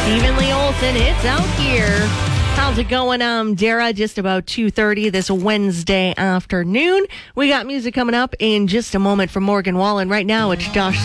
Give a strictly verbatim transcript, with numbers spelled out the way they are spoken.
Stephen Lee Olsen, it's out here. How's it going? I'm Dara, just about two thirty this Wednesday afternoon. We got music coming up in just a moment from Morgan Wallen. Right now, it's Josh